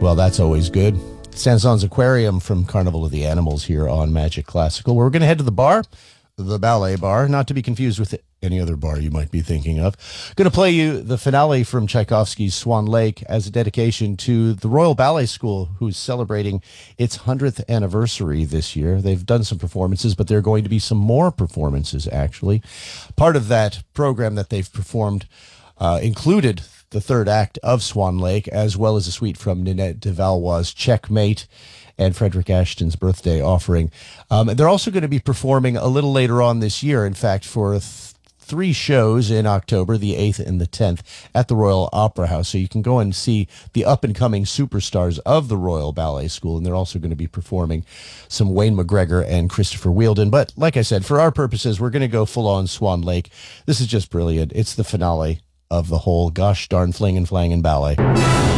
Well, that's always good. Saint-Saëns Aquarium from Carnival of the Animals here on Magic Classical. We're going to head to the bar, the Ballet Bar, not to be confused with any other bar you might be thinking of. Going to play you the finale from Tchaikovsky's Swan Lake as a dedication to the Royal Ballet School, who's celebrating its 100th anniversary this year. They've done some performances, but there are going to be some more performances, actually. Part of that program that they've performed included the third act of Swan Lake, as well as a suite from Ninette de Valois' Checkmate and Frederick Ashton's Birthday Offering. They're also going to be performing a little later on this year, in fact, for three shows in October, the 8th and the 10th, at the Royal Opera House. So you can go and see the up-and-coming superstars of the Royal Ballet School, and they're also going to be performing some Wayne McGregor and Christopher Wheeldon. But like I said, for our purposes, we're going to go full-on Swan Lake. This is just brilliant. It's the finale of the whole gosh darn fling and flang and ballet.